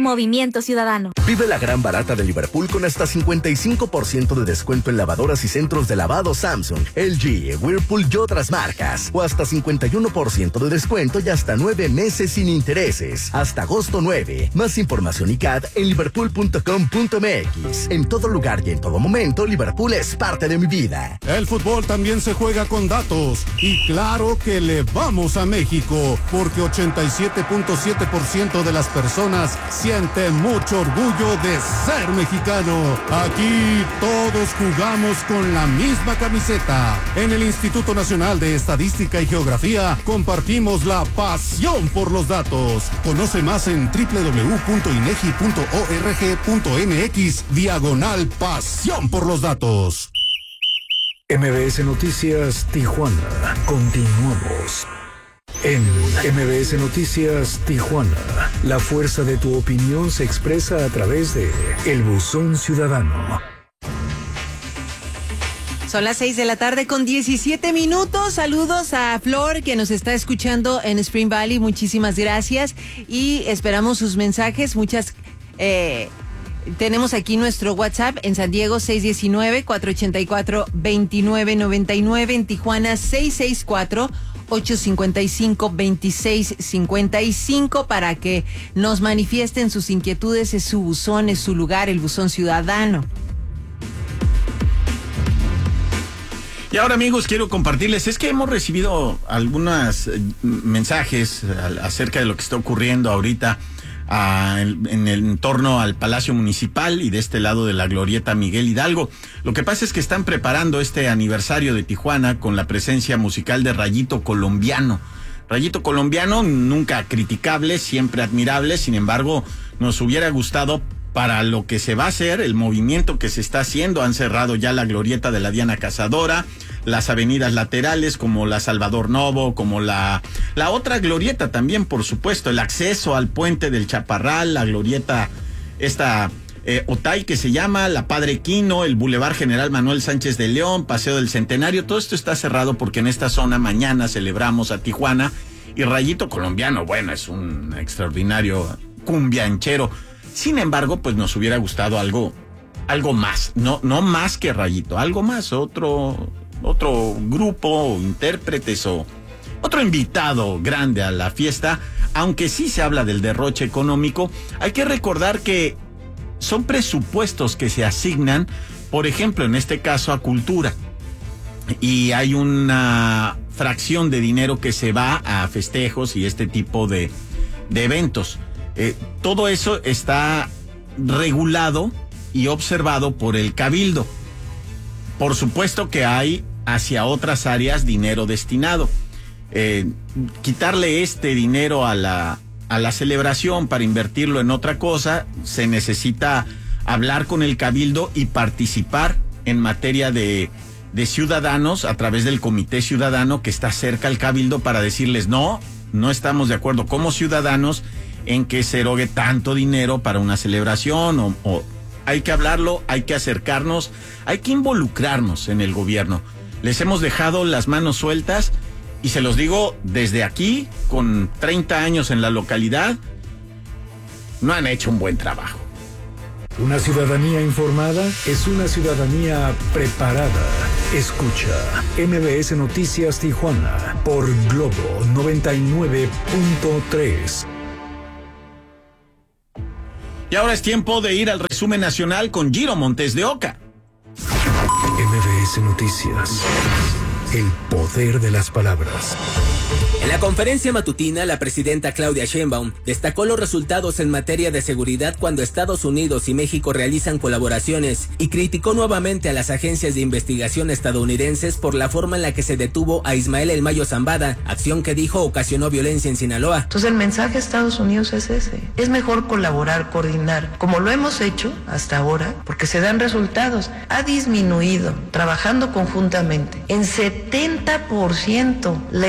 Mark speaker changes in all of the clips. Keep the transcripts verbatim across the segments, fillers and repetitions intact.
Speaker 1: Movimiento Ciudadano.
Speaker 2: Vive la gran barata de Liverpool con hasta cincuenta y cinco por ciento de descuento en lavadoras y centros de lavado Samsung, L G, Whirlpool y otras marcas. O hasta cincuenta y uno por ciento de descuento y hasta nueve meses sin intereses. Hasta agosto nueve. Más información y C A D en liverpool punto com punto m x. En todo lugar y en todo momento, Liverpool es parte de mi vida.
Speaker 3: El fútbol también se juega con datos. Y claro que le vamos a México, porque ochenta y siete punto siete por ciento de las personas siente mucho orgullo de ser mexicano. Aquí todos jugamos con la misma camiseta. En el Instituto Nacional de Estadística y Geografía compartimos la pasión por los datos. Conoce más en doble u doble u doble u punto inegi punto org punto m x diagonal pasión por los datos.
Speaker 4: M B S Noticias Tijuana. Continuamos. En M B S Noticias Tijuana, la fuerza de tu opinión se expresa a través de El Buzón Ciudadano.
Speaker 5: Son las seis de la tarde con diecisiete minutos. Saludos a Flor, que nos está escuchando en Spring Valley. Muchísimas gracias y esperamos sus mensajes. Muchas eh, tenemos aquí nuestro WhatsApp en San Diego seis uno nueve, cuatro ocho cuatro, dos nueve nueve nueve, en Tijuana seis seis cuatro, ocho cinco cinco, dos seis cinco cinco para que nos manifiesten sus inquietudes. Es su buzón, es su lugar, el Buzón Ciudadano.
Speaker 6: Y ahora, amigos, quiero compartirles, es que hemos recibido algunos eh, mensajes a, acerca de lo que está ocurriendo ahorita a, en, en el entorno al Palacio Municipal y de este lado de la Glorieta Miguel Hidalgo. Lo que pasa es que están preparando este aniversario de Tijuana con la presencia musical de Rayito Colombiano. Rayito Colombiano, nunca criticable, siempre admirable, sin embargo, nos hubiera gustado para lo que se va a hacer, el movimiento que se está haciendo. Han cerrado ya la glorieta de la Diana Cazadora, las avenidas laterales como la Salvador Novo, como la, la otra glorieta también, por supuesto, el acceso al puente del Chaparral, la glorieta esta eh, Otay que se llama, la Padre Quino, el Boulevard General Manuel Sánchez de León, Paseo del Centenario. Todo esto está cerrado porque en esta zona mañana celebramos a Tijuana y Rayito Colombiano, bueno, es un extraordinario cumbianchero. Sin embargo, pues nos hubiera gustado algo, algo más, no, no más que Rayito, algo más, otro, otro grupo o intérpretes o otro invitado grande a la fiesta, aunque sí se habla del derroche económico. Hay que recordar que son presupuestos que se asignan, por ejemplo, en este caso a cultura, y hay una fracción de dinero que se va a festejos y este tipo de, de eventos. Eh, todo eso está regulado y observado por el Cabildo. Por supuesto que hay hacia otras áreas dinero destinado. Eh, quitarle este dinero a la, a la celebración para invertirlo en otra cosa, se necesita hablar con el Cabildo y participar en materia de, de ciudadanos a través del Comité Ciudadano que está cerca al Cabildo para decirles no, no estamos de acuerdo como ciudadanos en que se erogue tanto dinero para una celebración, o, o hay que hablarlo, hay que acercarnos, hay que involucrarnos en el gobierno. Les hemos dejado las manos sueltas y se los digo desde aquí, con treinta años en la localidad, no han hecho un buen trabajo.
Speaker 4: Una ciudadanía informada es una ciudadanía preparada. Escucha M B S Noticias Tijuana por Globo noventa y nueve punto tres.
Speaker 6: Y ahora es tiempo de ir al resumen nacional con Giro Montes de Oca.
Speaker 4: M B S Noticias. El poder de las palabras.
Speaker 7: En la conferencia matutina, la presidenta Claudia Sheinbaum destacó los resultados en materia de seguridad cuando Estados Unidos y México realizan colaboraciones y criticó nuevamente a las agencias de investigación estadounidenses por la forma en la que se detuvo a Ismael El Mayo Zambada, acción que dijo ocasionó violencia en Sinaloa.
Speaker 8: Entonces el mensaje a Estados Unidos es ese. Es mejor colaborar, coordinar, como lo hemos hecho hasta ahora, porque se dan resultados. Ha disminuido, trabajando conjuntamente, en setenta por ciento la entrada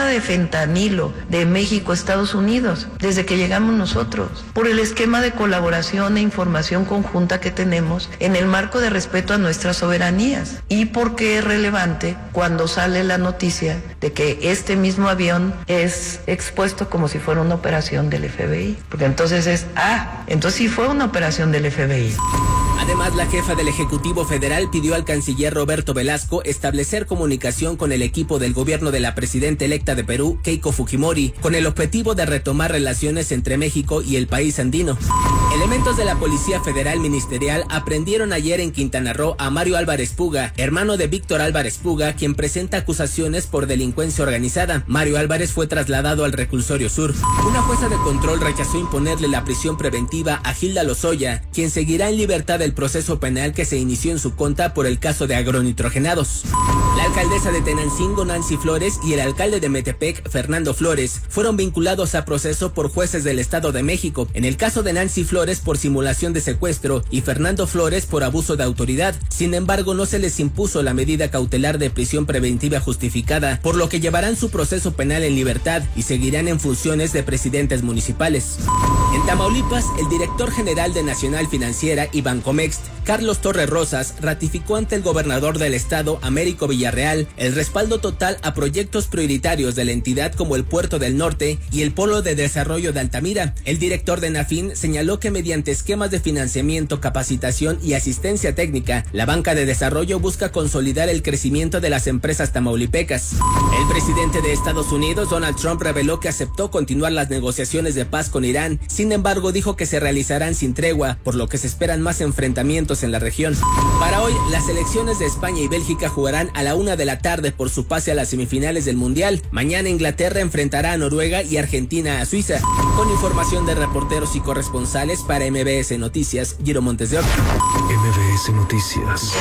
Speaker 8: entrada de fentanilo de México a Estados Unidos, desde que llegamos nosotros, por el esquema de colaboración e información conjunta que tenemos en el marco de respeto a nuestras soberanías, y porque es relevante cuando sale la noticia de que este mismo avión es expuesto como si fuera una operación del F B I, porque entonces es, ah, entonces sí fue una operación del F B I.
Speaker 7: Además, la jefa del Ejecutivo Federal pidió al canciller Roberto Velasco establecer comunicación con el equipo del gobierno de la presidenta electa de Perú, Keiko Fujimori, con el objetivo de retomar relaciones entre México y el país andino. Elementos de la Policía Federal Ministerial aprendieron ayer en Quintana Roo a Mario Álvarez Puga, hermano de Víctor Álvarez Puga, quien presenta acusaciones por delincuencia organizada. Mario Álvarez fue trasladado al reclusorio sur. Una jueza de control rechazó imponerle la prisión preventiva a Gilda Lozoya, quien seguirá en libertad del proceso penal que se inició en su contra por el caso de agronitrogenados. La alcaldesa de Tenancingo, Nancy Flores, y el alcalde de Metepec, Fernando Flores, fueron vinculados a proceso por jueces del Estado de México. En el caso de Nancy Flores por simulación de secuestro y Fernando Flores por abuso de autoridad. Sin embargo, no se les impuso la medida cautelar de prisión preventiva justificada, por lo que llevarán su proceso penal en libertad y seguirán en funciones de presidentes municipales. En Tamaulipas, el director general de Nacional Financiera y Bancomext, Carlos Torres Rosas, ratificó ante el gobernador del estado, Américo Villarreal, el respaldo total a proyectos prioritarios de la entidad como el Puerto del Norte y el Polo de Desarrollo de Altamira. El director de Nafin señaló que mediante esquemas de financiamiento, capacitación y asistencia técnica, la banca de desarrollo busca consolidar el crecimiento de las empresas tamaulipecas. El presidente de Estados Unidos, Donald Trump, reveló que aceptó continuar las negociaciones de paz con Irán. Sin embargo, dijo que se realizarán sin tregua, por lo que se esperan más enfrentamientos en la región. Para hoy, las selecciones de España y Bélgica jugarán a la una de la tarde por su pase a las semifinales del Mundial. Mañana Inglaterra enfrentará a Noruega y Argentina a Suiza. Con información de reporteros y corresponsales para M B S Noticias, Giro Montes de Oca.
Speaker 4: M B S Noticias.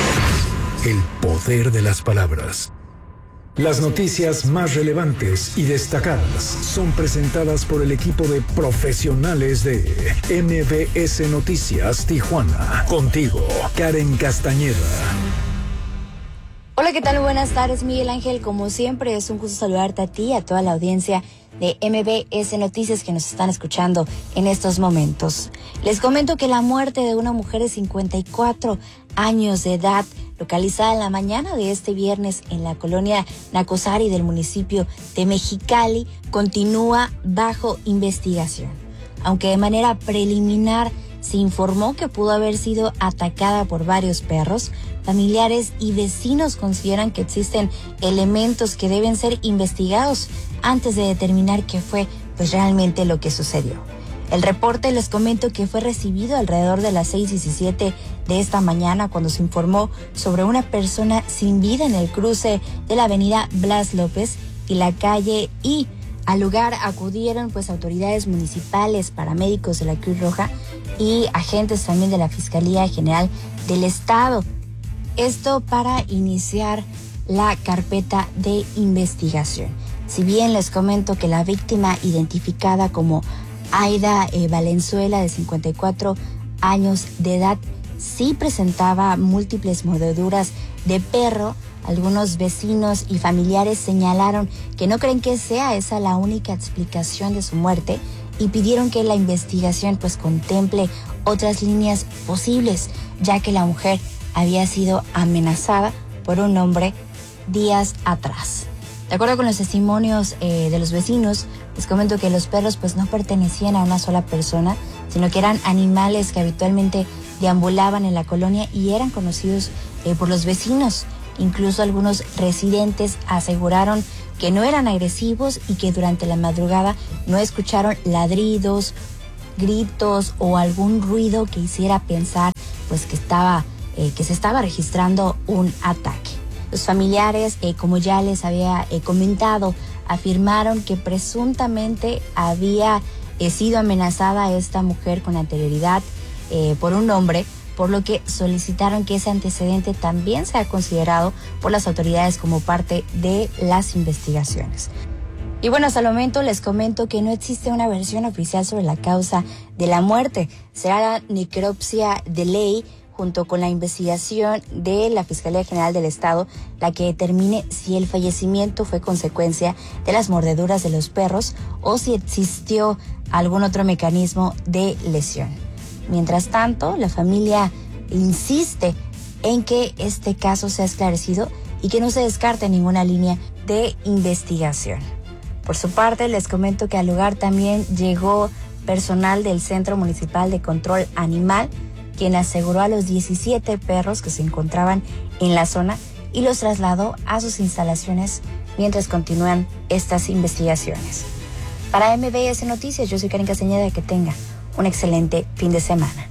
Speaker 4: El poder de las palabras. Las noticias más relevantes y destacadas son presentadas por el equipo de profesionales de M B S Noticias Tijuana. Contigo, Karen Castañeda.
Speaker 1: Hola, ¿qué tal? Buenas tardes, Miguel Ángel. Como siempre, es un gusto saludarte a ti y a toda la audiencia de M B S Noticias que nos están escuchando en estos momentos. Les comento que la muerte de una mujer de cincuenta y cuatro años de edad, localizada en la mañana de este viernes en la colonia Nacosari del municipio de Mexicali, continúa bajo investigación. Aunque de manera preliminar se informó que pudo haber sido atacada por varios perros, familiares y vecinos consideran que existen elementos que deben ser investigados antes de determinar qué fue pues realmente lo que sucedió. El reporte, les comento que fue recibido alrededor de las seis diecisiete de esta mañana, cuando se informó sobre una persona sin vida en el cruce de la avenida Blas López y la calle I. Al lugar acudieron pues autoridades municipales, paramédicos de la Cruz Roja y agentes también de la Fiscalía General del Estado. Esto para iniciar la carpeta de investigación. Si bien les comento que la víctima, identificada como Aida eh, Valenzuela, de cincuenta y cuatro años de edad, sí presentaba múltiples mordeduras de perro, algunos vecinos y familiares señalaron que no creen que sea esa la única explicación de su muerte y pidieron que la investigación pues contemple otras líneas posibles, ya que la mujer había sido amenazada por un hombre días atrás. De acuerdo con los testimonios eh, de los vecinos, les comento que los perros pues no pertenecían a una sola persona, sino que eran animales que habitualmente deambulaban en la colonia y eran conocidos eh, por los vecinos. Incluso algunos residentes aseguraron que no eran agresivos y que durante la madrugada no escucharon ladridos, gritos o algún ruido que hiciera pensar pues que estaba eh, que se estaba registrando un ataque. Los familiares, eh, como ya les había eh, comentado, afirmaron que presuntamente había eh, sido amenazada esta mujer con anterioridad eh, por un hombre, por lo que solicitaron que ese antecedente también sea considerado por las autoridades como parte de las investigaciones. Y bueno, hasta el momento les comento que no existe una versión oficial sobre la causa de la muerte. Será la necropsia de ley, junto con la investigación de la Fiscalía General del Estado, la que determine si el fallecimiento fue consecuencia de las mordeduras de los perros o si existió algún otro mecanismo de lesión. Mientras tanto, la familia insiste en que este caso sea esclarecido y que no se descarte ninguna línea de investigación. Por su parte, les comento que al lugar también llegó personal del Centro Municipal de Control Animal, quien aseguró a los diecisiete perros que se encontraban en la zona y los trasladó a sus instalaciones mientras continúan estas investigaciones. Para M B S Noticias, yo soy Karen Castañeda, que tenga un excelente fin de semana.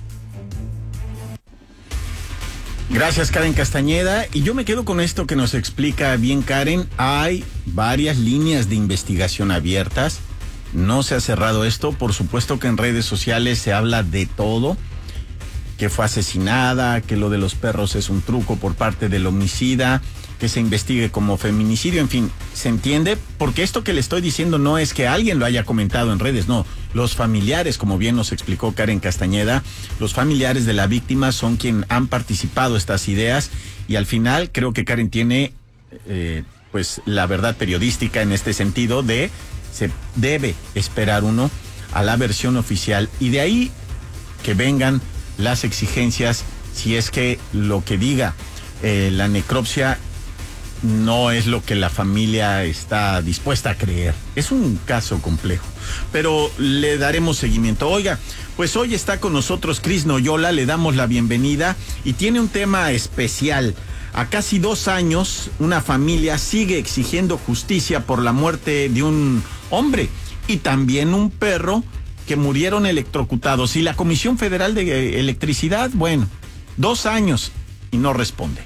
Speaker 6: Gracias, Karen Castañeda. Y yo me quedo con esto que nos explica bien Karen. Hay varias líneas de investigación abiertas. No se ha cerrado esto. Por supuesto que en redes sociales se habla de todo. Que fue asesinada, que lo de los perros es un truco por parte del homicida, que se investigue como feminicidio, en fin, se entiende, porque esto que le estoy diciendo no es que alguien lo haya comentado en redes, no, los familiares, como bien nos explicó Karen Castañeda, los familiares de la víctima son quienes han participado estas ideas, y al final creo que Karen tiene eh, pues la verdad periodística en este sentido de se debe esperar uno a la versión oficial, y de ahí que vengan las exigencias si es que lo que diga eh, la necropsia no es lo que la familia está dispuesta a creer. Es un caso complejo, pero le daremos seguimiento. Oiga, pues hoy está con nosotros Cris Noyola, le damos la bienvenida y tiene un tema especial. A casi dos años, una familia sigue exigiendo justicia por la muerte de un hombre y también un perro que murieron electrocutados. Y la Comisión Federal de Electricidad, bueno, dos años y no responde.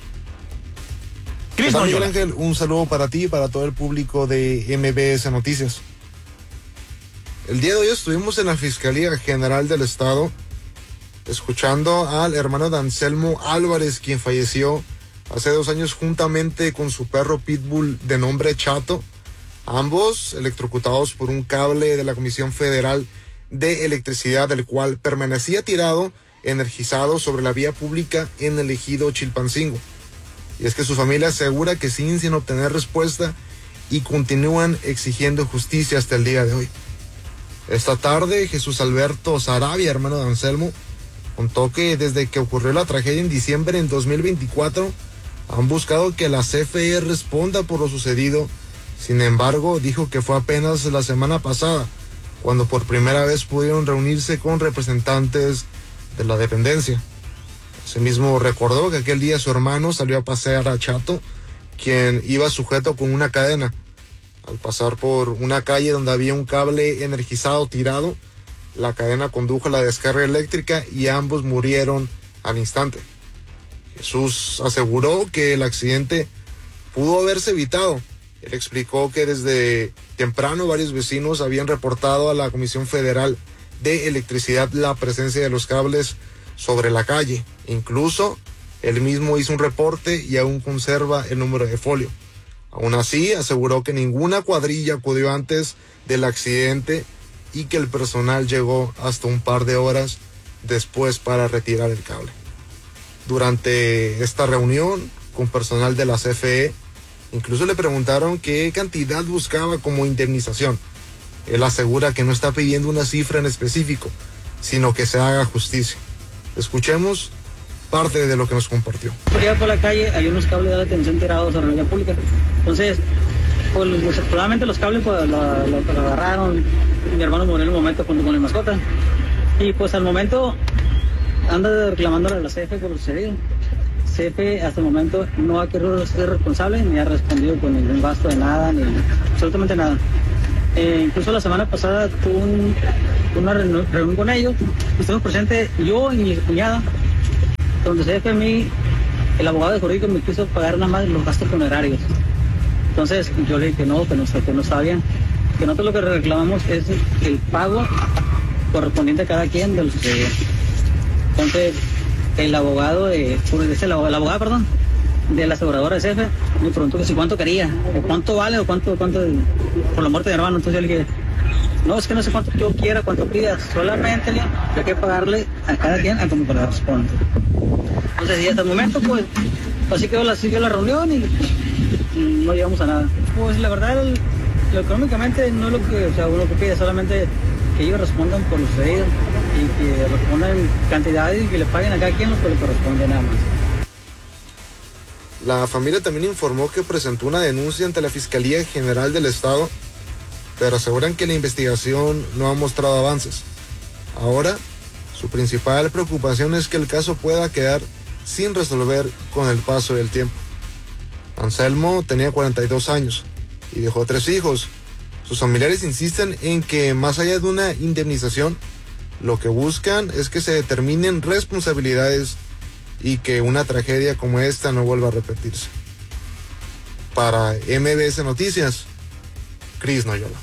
Speaker 6: Cris Noyola.
Speaker 9: Ángel, un saludo para ti y para todo el público de M B S Noticias. El día de hoy estuvimos en la Fiscalía General del Estado escuchando al hermano de Anselmo Álvarez, quien falleció hace dos años juntamente con su perro pitbull de nombre Chato, ambos electrocutados por un cable de la Comisión Federal de Electricidad, el cual permanecía tirado, energizado sobre la vía pública en el ejido Chilpancingo. Y es que su familia asegura que siguen sin obtener respuesta y continúan exigiendo justicia hasta el día de hoy. Esta tarde, Jesús Alberto Sarabia, hermano de Anselmo, contó que desde que ocurrió la tragedia en diciembre en dos mil veinticuatro, han buscado que la C F E responda por lo sucedido. Sin embargo, dijo que fue apenas la semana pasada cuando por primera vez pudieron reunirse con representantes de la dependencia. Asimismo, recordó que aquel día su hermano salió a pasear a Chato, quien iba sujeto con una cadena. Al pasar por una calle donde había un cable energizado tirado, la cadena condujo a la descarga eléctrica y ambos murieron al instante. Jesús aseguró que el accidente pudo haberse evitado. Él explicó que desde temprano varios vecinos habían reportado a la Comisión Federal de Electricidad la presencia de los cables sobre la calle. Incluso él mismo hizo un reporte y aún conserva el número de folio. Aún así, aseguró que ninguna cuadrilla acudió antes del accidente y que el personal llegó hasta un par de horas después para retirar el cable. Durante esta reunión con personal de la C F E, incluso le preguntaron qué cantidad buscaba como indemnización. Él asegura que no está pidiendo una cifra en específico, sino que se haga justicia. Escuchemos parte de lo que nos compartió.
Speaker 10: Por allá por la calle hay unos cables de atención tirados sobre la vía pública. Entonces, pues, desafortunadamente los cables pues, lo, lo, lo agarraron. Mi hermano murió en el momento junto con la mascota. Y pues al momento anda reclamándole a la C F E por lo sucedido. C F E hasta el momento no ha querido ser responsable ni ha respondido con ningún gasto de nada, ni absolutamente nada. Eh, incluso la semana pasada tuve un, una reunión con ellos, estuvimos presentes yo y mi cuñada, donde C F E a mí, el abogado de jurídico me quiso pagar nada más los gastos funerarios. Entonces yo le dije que no, que no, que no estaba bien, que nosotros lo que reclamamos es el pago correspondiente a cada quien de lo sucedido. Entonces el abogado de, el abogado, perdón, de la aseguradora de C F E me preguntó que si cuánto quería, o cuánto vale, o cuánto, cuánto por la muerte de mi hermano. Entonces yo le dije, No, es que no sé cuánto yo quiera, cuánto pidas, solamente le hay que pagarle a cada quien a como corresponde. Entonces, y hasta el momento, pues, así quedó la, siguió la reunión y no llegamos a nada. Pues la verdad, el, lo económicamente no es lo que, o sea, uno que pide, solamente que ellos respondan por lo sucedido y que respondan cantidades y que le paguen a cada quien lo que le corresponde nada más.
Speaker 9: La familia también informó que presentó una denuncia ante la Fiscalía General del Estado, pero aseguran que la investigación no ha mostrado avances. Ahora, su principal preocupación es que el caso pueda quedar sin resolver con el paso del tiempo. Anselmo tenía cuarenta y dos años y dejó tres hijos. Sus familiares insisten en que más allá de una indemnización, lo que buscan es que se determinen responsabilidades y que una tragedia como esta no vuelva a repetirse. Para M B S Noticias, Cris Noyola.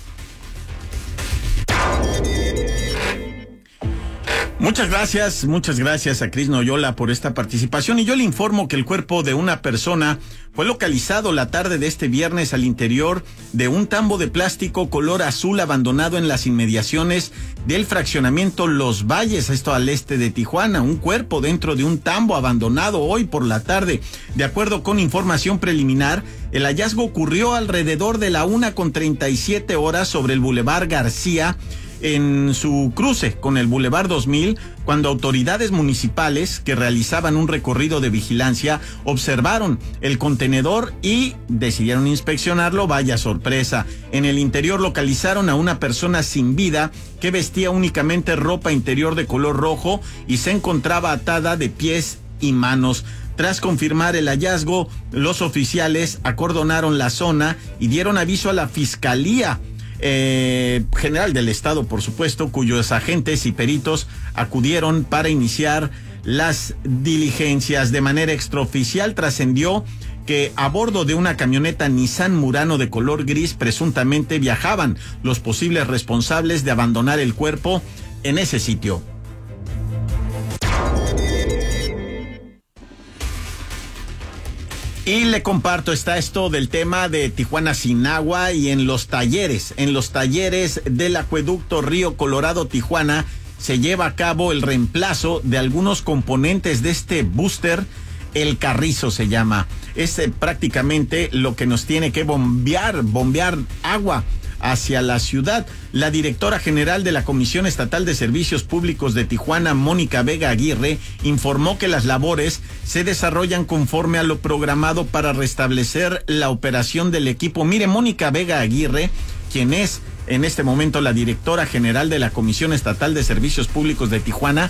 Speaker 6: Muchas gracias, muchas gracias a Cris Noyola por esta participación, y yo le informo que el cuerpo de una persona fue localizado la tarde de este viernes al interior de un tambo de plástico color azul abandonado en las inmediaciones del fraccionamiento Los Valles, esto al este de Tijuana. Un cuerpo dentro de un tambo abandonado hoy por la tarde. De acuerdo con información preliminar, el hallazgo ocurrió alrededor de la una con treinta y siete horas sobre el Boulevard García, en su cruce con el Boulevard dos mil, cuando autoridades municipales que realizaban un recorrido de vigilancia observaron el contenedor y decidieron inspeccionarlo. Vaya sorpresa. En el interior localizaron a una persona sin vida que vestía únicamente ropa interior de color rojo y se encontraba atada de pies y manos. Tras confirmar el hallazgo, los oficiales acordonaron la zona y dieron aviso a la Fiscalía Eh, General del Estado, por supuesto, cuyos agentes y peritos acudieron para iniciar las diligencias. De manera extraoficial trascendió que a bordo de una camioneta Nissan Murano de color gris presuntamente viajaban los posibles responsables de abandonar el cuerpo en ese sitio. Y le comparto, está esto del tema de Tijuana sin agua, y en los talleres, en los talleres del acueducto Río Colorado Tijuana se lleva a cabo el reemplazo de algunos componentes de este booster. El Carrizo se llama. Es eh, prácticamente lo que nos tiene que bombear, bombear agua hacia la ciudad. La directora general de la Comisión Estatal de Servicios Públicos de Tijuana, Mónica Vega Aguirre, informó que las labores se desarrollan conforme a lo programado para restablecer la operación del equipo. Mire, Mónica Vega Aguirre, quien es en este momento la directora general de la Comisión Estatal de Servicios Públicos de Tijuana,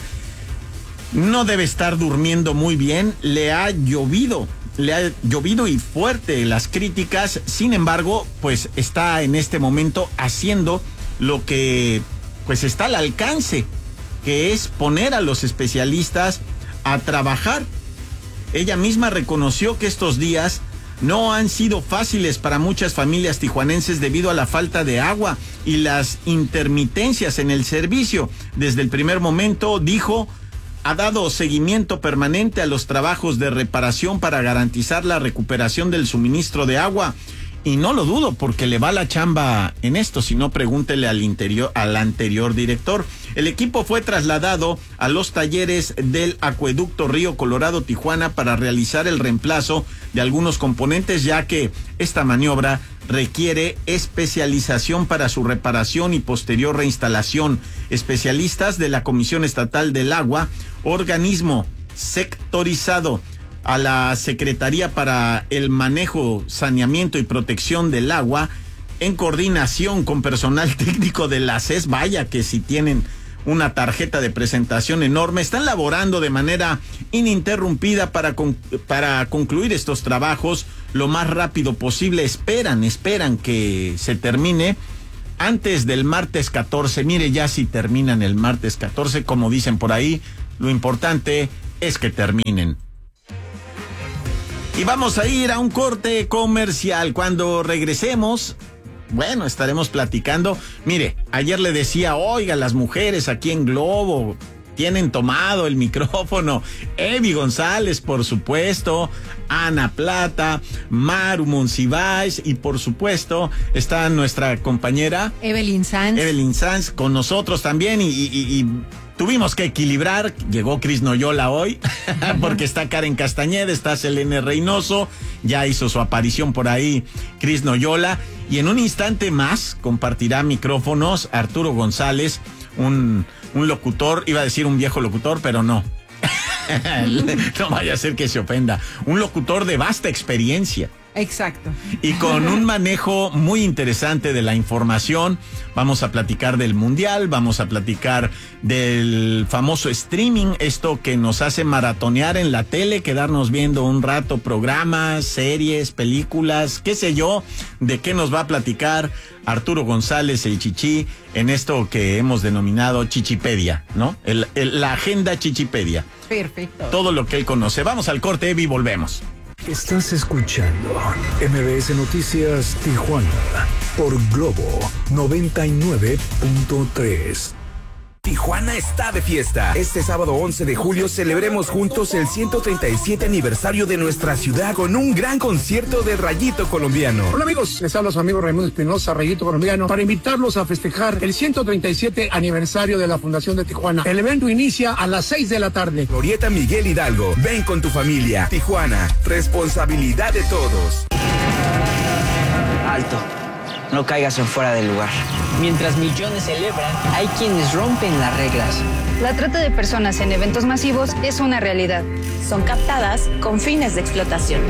Speaker 6: no debe estar durmiendo muy bien. Le ha llovido Le ha llovido y fuerte las críticas. Sin embargo, pues está en este momento haciendo lo que pues está al alcance, que es poner a los especialistas a trabajar. Ella misma reconoció que estos días no han sido fáciles para muchas familias tijuanenses debido a la falta de agua y las intermitencias en el servicio. Desde el primer momento, dijo, ha dado seguimiento permanente a los trabajos de reparación para garantizar la recuperación del suministro de agua. Y no lo dudo, porque le va la chamba en esto, si no pregúntele al interior, al anterior director. El equipo fue trasladado a los talleres del acueducto Río Colorado Tijuana para realizar el reemplazo de algunos componentes, ya que esta maniobra requiere especialización para su reparación y posterior reinstalación. Especialistas de la Comisión Estatal del Agua, organismo sectorizado a la Secretaría para el Manejo, Saneamiento y Protección del Agua, en coordinación con personal técnico de la C E S, vaya que si tienen una tarjeta de presentación enorme, están laborando de manera ininterrumpida para, con, para concluir estos trabajos lo más rápido posible. Esperan, esperan que se termine antes del martes catorce. Mire, ya si terminan el martes catorce, como dicen por ahí, lo importante es que terminen. Y vamos a ir a un corte comercial. Cuando regresemos, bueno, estaremos platicando. Mire, ayer le decía, oiga, las mujeres aquí en Globo tienen tomado el micrófono. Evi González, por supuesto, Ana Plata, Maru Monsiváis y por supuesto está nuestra compañera
Speaker 5: Evelyn Sanz.
Speaker 6: Evelyn Sanz con nosotros también y, y, y tuvimos que equilibrar. Llegó Cris Noyola hoy porque está Karen Castañeda, está Selene Reynoso, ya hizo su aparición por ahí Cris Noyola y en un instante más compartirá micrófonos Arturo González, un, un locutor, iba a decir un viejo locutor, pero no. No vaya a ser que se ofenda. Un locutor de vasta experiencia.
Speaker 5: Exacto.
Speaker 6: Y con un manejo muy interesante de la información. Vamos a platicar del mundial, vamos a platicar del famoso streaming, esto que nos hace maratonear en la tele, quedarnos viendo un rato programas, series, películas, qué sé yo, de qué nos va a platicar Arturo González, el Chichi, en esto que hemos denominado Chichipedia, ¿no? El, el, la agenda Chichipedia.
Speaker 5: Perfecto.
Speaker 6: Todo lo que él conoce. Vamos al corte, Evi, y volvemos.
Speaker 4: Estás escuchando M B S Noticias Tijuana por Globo noventa y nueve punto tres.
Speaker 11: Tijuana está de fiesta. Este sábado once de julio celebremos juntos el ciento treinta y siete aniversario de nuestra ciudad con un gran concierto de Rayito Colombiano.
Speaker 12: Hola amigos, les habla su amigo Raimundo Espinosa, Rayito Colombiano, para invitarlos a festejar el ciento treinta y siete aniversario de la Fundación de Tijuana. El evento inicia a las seis de la tarde.
Speaker 11: Glorieta Miguel Hidalgo, ven con tu familia. Tijuana, responsabilidad de todos.
Speaker 13: Alto. No caigas en fuera del lugar. Mientras millones celebran, hay quienes rompen las reglas.
Speaker 14: La trata de personas en eventos masivos es una realidad.
Speaker 15: Son captadas con fines de explotación.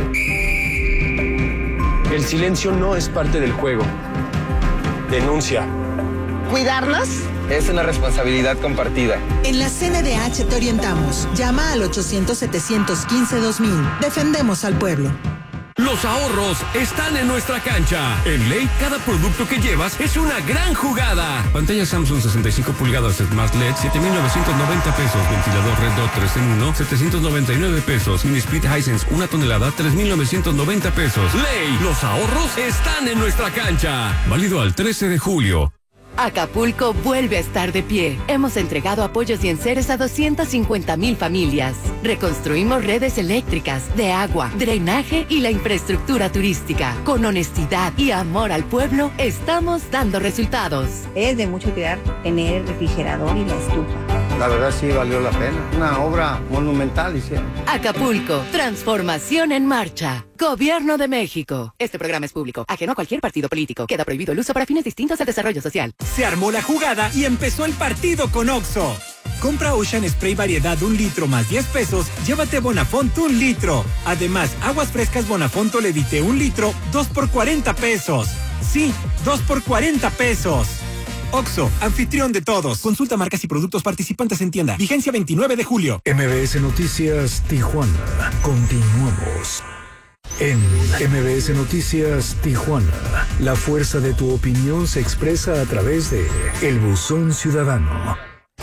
Speaker 16: El silencio no es parte del juego. Denuncia.
Speaker 17: ¿Cuidarnos?
Speaker 16: Es una responsabilidad compartida.
Speaker 17: En la C N D H te orientamos. Llama al ochocientos, setecientos quince, dos mil. Defendemos al pueblo.
Speaker 18: Los ahorros están en nuestra cancha. En Ley, cada producto que llevas es una gran jugada. Pantalla Samsung sesenta y cinco pulgadas Smart L E D, siete mil novecientos noventa pesos. Ventilador Red Dot tres en uno, setecientos noventa y nueve pesos. Mini Split Hisense, una tonelada, tres mil novecientos noventa pesos. Ley, los ahorros están en nuestra cancha. Válido al trece de julio.
Speaker 19: Acapulco vuelve a estar de pie. Hemos entregado apoyos y enseres a doscientas cincuenta mil familias. Reconstruimos redes eléctricas, de agua, drenaje y la infraestructura turística. Con honestidad y amor al pueblo, estamos dando resultados.
Speaker 20: Es de mucho cuidar tener el refrigerador y la estufa.
Speaker 21: La verdad sí valió la pena. Una obra monumental hicieron.
Speaker 19: Acapulco, transformación en marcha. Gobierno de México. Este programa es público, ajeno a cualquier partido político. Queda prohibido el uso para fines distintos al desarrollo social.
Speaker 22: Se armó la jugada y empezó el partido con Oxxo. Compra Ocean Spray variedad un litro más diez pesos, llévate Bonafont un litro. Además, aguas frescas Bonafont Levite un litro, dos por cuarenta pesos. Sí, dos por cuarenta pesos. Oxxo, anfitrión de todos. Consulta marcas y productos participantes en tienda. Vigencia veintinueve de julio.
Speaker 4: M B S Noticias Tijuana. Continuamos. En M B S Noticias Tijuana, la fuerza de tu opinión se expresa a través de El Buzón Ciudadano.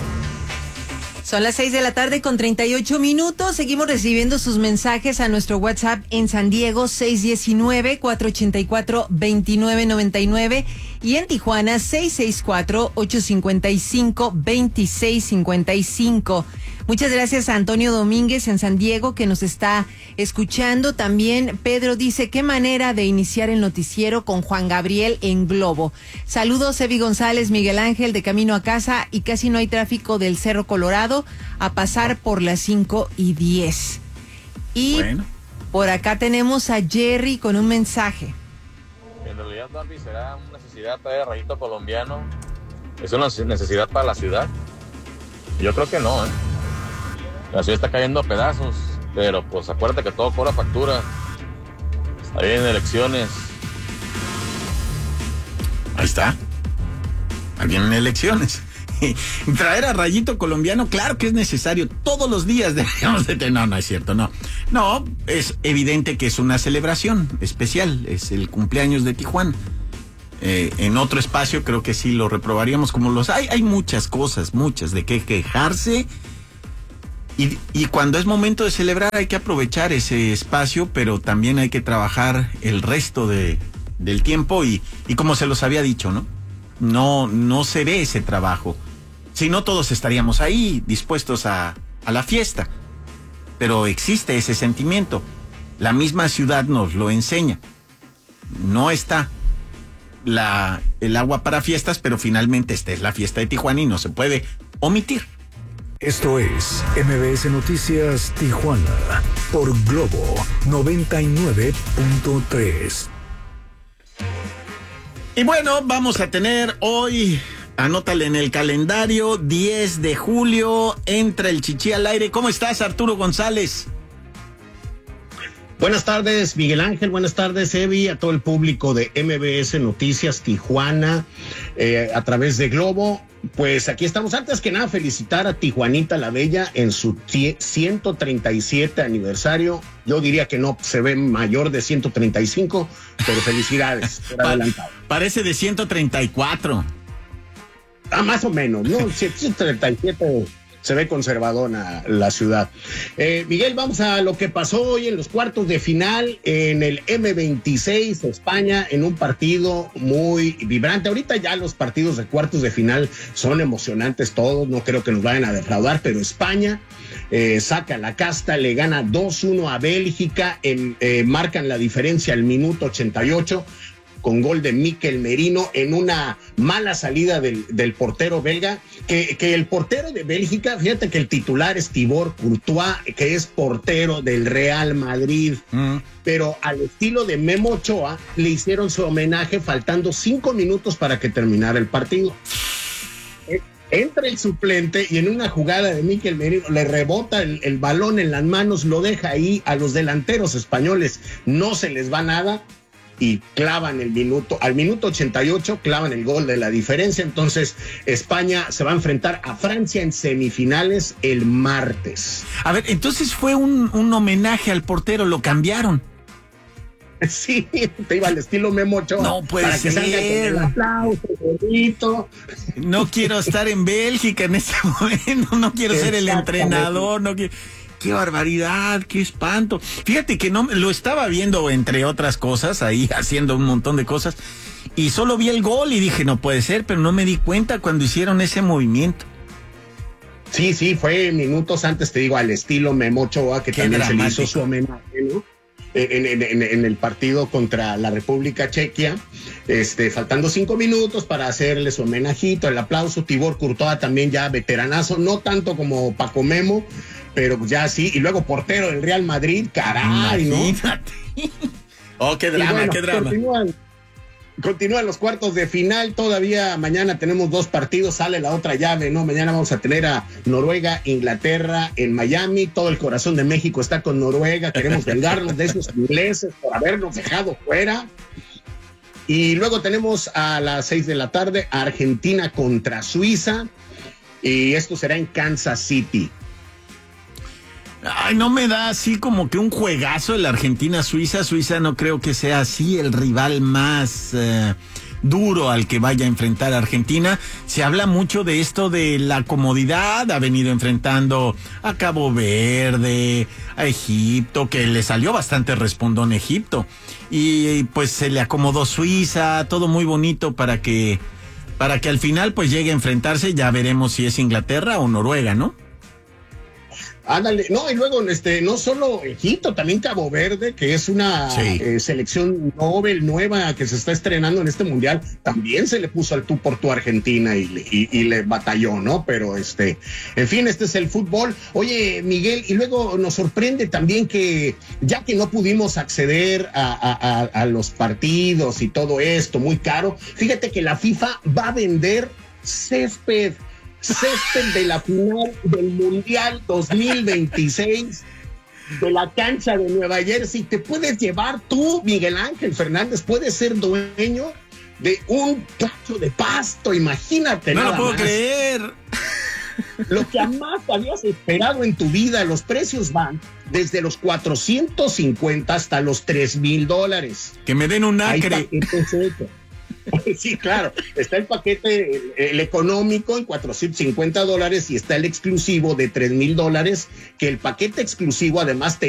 Speaker 5: Son las seis de la tarde con treinta y ocho minutos. Seguimos recibiendo sus mensajes a nuestro WhatsApp en San Diego seis uno nueve, cuatro ocho cuatro, dos nueve nueve nueve y en Tijuana seis seis cuatro, ocho cinco cinco, dos seis cinco cinco. Muchas gracias a Antonio Domínguez en San Diego que nos está escuchando. También Pedro dice, qué manera de iniciar el noticiero con Juan Gabriel en Globo. Saludos, Evi González, Miguel Ángel, de camino a casa y casi no hay tráfico del Cerro Colorado a pasar por las cinco y diez. Y bueno, por acá tenemos a Jerry con un mensaje.
Speaker 23: En realidad, Barbie, será una necesidad traer Rayito Colombiano. ¿Es una necesidad para la ciudad? Yo creo que no, ¿eh? La ciudad está cayendo a pedazos, pero pues acuérdate que todo cobra factura. Está bien, elecciones.
Speaker 6: Ahí está. Ahí vienen elecciones. Traer a Rayito Colombiano, claro que es necesario. Todos los días deberíamos de tener. No, no es cierto, no. No, es evidente que es una celebración especial. Es el cumpleaños de Tijuana. Eh, en otro espacio creo que sí lo reprobaríamos como los hay. Hay muchas cosas, muchas de qué quejarse. Y, y cuando es momento de celebrar hay que aprovechar ese espacio, pero también hay que trabajar el resto de, del tiempo y, y como se los había dicho, ¿no? No, no se ve ese trabajo. Si no, todos estaríamos ahí dispuestos a, a la fiesta. Pero existe ese sentimiento. La misma ciudad nos lo enseña. No está la, el agua para fiestas, pero finalmente esta es la fiesta de Tijuana y no se puede omitir.
Speaker 4: Esto es M B S Noticias Tijuana por Globo noventa y nueve punto tres.
Speaker 6: Y bueno, vamos a tener hoy, anótale en el calendario, diez de julio, entra el Chichi al aire. ¿Cómo estás, Arturo González?
Speaker 2: Buenas tardes, Miguel Ángel. Buenas tardes, Evi, a todo el público de M B S Noticias Tijuana, eh, a través de Globo. Pues aquí estamos. Antes que nada, felicitar a Tijuanita la Bella en su ciento treinta y siete aniversario. Yo diría que no se ve mayor de ciento treinta y cinco, pero felicidades por adelantado.
Speaker 6: Parece de ciento treinta y cuatro.
Speaker 2: Ah, más o menos, ¿no? ciento treinta y siete se ve conservadona la ciudad. Eh, Miguel, vamos a lo que pasó hoy en los cuartos de final en el eme veintiséis España, en un partido muy vibrante. Ahorita ya los partidos de cuartos de final son emocionantes todos, no creo que nos vayan a defraudar, pero España eh, saca la casta, le gana dos uno a Bélgica, en, eh, marcan la diferencia al minuto ochenta y ocho. Con gol de Mikel Merino en una mala salida del, del portero belga, que, que el portero de Bélgica, fíjate que el titular es Thibaut Courtois, que es portero del Real Madrid, mm. pero al estilo de Memo Ochoa le hicieron su homenaje faltando cinco minutos para que terminara el partido. Entra el suplente y en una jugada de Mikel Merino le rebota el, el balón en las manos, lo deja ahí. A los delanteros españoles no se les va nada y clavan el minuto, al minuto ochenta y ocho clavan el gol de la diferencia. Entonces España se va a enfrentar a Francia en semifinales el martes.
Speaker 6: A ver, entonces fue un, un homenaje al portero, lo cambiaron.
Speaker 2: Sí, te iba al estilo Memo Ochoa.
Speaker 6: No puede
Speaker 2: para
Speaker 6: ser.
Speaker 2: Que salga con el aplauso, bonito.
Speaker 6: No quiero estar en Bélgica en ese momento, no quiero ser el entrenador, no quiero... ¡Qué barbaridad! ¡Qué espanto! Fíjate que no lo estaba viendo, entre otras cosas, ahí haciendo un montón de cosas, y solo vi el gol y dije, no puede ser, pero no me di cuenta cuando hicieron ese movimiento.
Speaker 2: Sí, sí, fue minutos antes, te digo, al estilo Memo Ochoa, que Qué también dramático. Se le hizo su homenaje, ¿no? En, en, en, en el partido contra la República Chequia, este, faltando cinco minutos para hacerle su homenajito, el aplauso. Thibaut Courtois también ya veteranazo, no tanto como Paco Memo, pero ya sí, y luego portero del Real Madrid, caray,
Speaker 6: Imagínate. ¿No? Oh, qué drama, bueno, qué drama.
Speaker 2: Continúan, continúan los cuartos de final, todavía mañana tenemos dos partidos, sale la otra llave, ¿no? Mañana vamos a tener a Noruega, Inglaterra en Miami, todo el corazón de México está con Noruega, queremos vengarnos de esos ingleses por habernos dejado fuera. Y luego tenemos a las seis de la tarde a Argentina contra Suiza, y esto será en Kansas City.
Speaker 6: Ay, no me da así como que un juegazo el Argentina-Suiza. Suiza no creo que sea así el rival más eh, duro al que vaya a enfrentar a Argentina. Se habla mucho de esto de la comodidad. Ha venido enfrentando a Cabo Verde, a Egipto, que le salió bastante respondón Egipto. Y pues se le acomodó Suiza, todo muy bonito para que, para que al final pues llegue a enfrentarse. Ya veremos si es Inglaterra o Noruega, ¿no?
Speaker 2: Ándale, no, y luego este, no solo Egipto, también Cabo Verde, que es una sí. eh, selección Nobel nueva que se está estrenando en este mundial, también se le puso al tú por tú a Argentina y, y, y le batalló, ¿no? Pero este, en fin, este es el fútbol. Oye, Miguel, y luego nos sorprende también que, ya que no pudimos acceder a, a, a, a los partidos y todo esto, muy caro, fíjate que la FIFA va a vender césped. Césped de la final del Mundial dos mil veintiséis de la cancha de Nueva Jersey. Te puedes llevar tú, Miguel Ángel Fernández, puedes ser dueño de un cacho de pasto, imagínate.
Speaker 6: No
Speaker 2: nada
Speaker 6: lo puedo
Speaker 2: más.
Speaker 6: creer.
Speaker 2: Lo que jamás habías esperado en tu vida. Los precios van desde los cuatrocientos cincuenta hasta los tres mil dólares.
Speaker 6: Que me den un acre.
Speaker 2: Sí, claro, está el paquete, el, el económico en cuatrocientos cincuenta dólares y está el exclusivo de tres mil dólares, que el paquete exclusivo además te